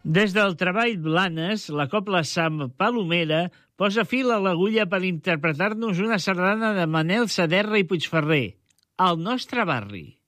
Des del treball Blanes, la Cobla Sant Palomera posa fil a l'agulla per interpretar-nos una sardana de Manel Saderra i Puigferrer, El nostre barri.